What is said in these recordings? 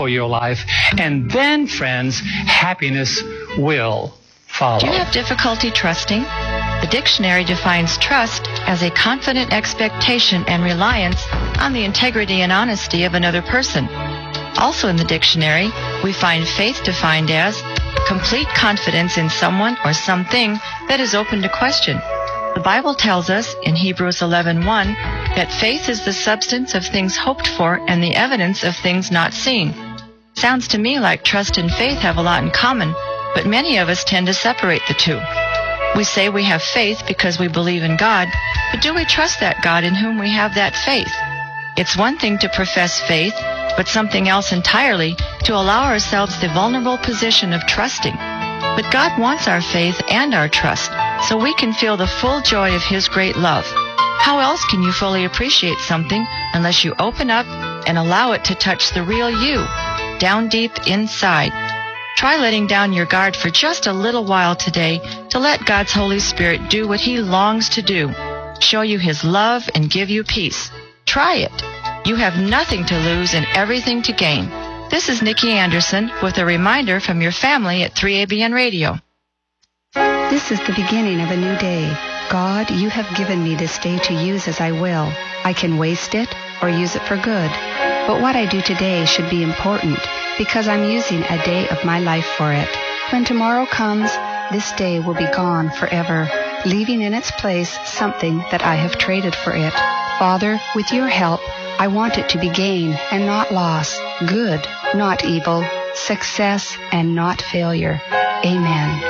your life, and then, friends, happiness will follow. Do you have difficulty trusting? The dictionary defines trust as a confident expectation and reliance on the integrity and honesty of another person. Also in the dictionary, we find faith defined as complete confidence in someone or something that is open to question. The Bible tells us in Hebrews 11:1 that faith is the substance of things hoped for and the evidence of things not seen. Sounds to me like trust and faith have a lot in common, but many of us tend to separate the two. We say we have faith because we believe in God, but do we trust that God in whom we have that faith? It's one thing to profess faith, but something else entirely to allow ourselves the vulnerable position of trusting. But God wants our faith and our trust, so we can feel the full joy of His great love. How else can you fully appreciate something unless you open up and allow it to touch the real you, down deep inside? Try letting down your guard for just a little while today to let God's Holy Spirit do what He longs to do, show you His love and give you peace. Try it. You have nothing to lose and everything to gain. This is Nikki Anderson with a reminder from your family at 3ABN Radio. This is the beginning of a new day. God, you have given me this day to use as I will. I can waste it or use it for good. But what I do today should be important because I'm using a day of my life for it. When tomorrow comes, this day will be gone forever, leaving in its place something that I have traded for it. Father, with your help, I want it to be gain and not loss, good, not evil, success and not failure. Amen.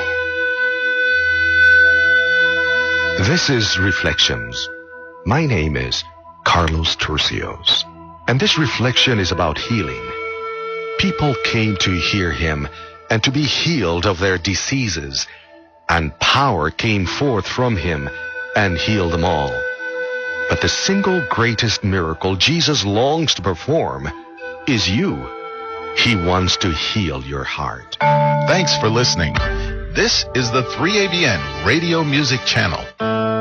This is Reflections. My name is Carlos Turcios, and this reflection is about healing. People came to hear him and to be healed of their diseases, and power came forth from him and healed them all. But the single greatest miracle Jesus longs to perform is you. He wants to heal your heart. Thanks for listening. This is the 3ABN Radio Music Channel.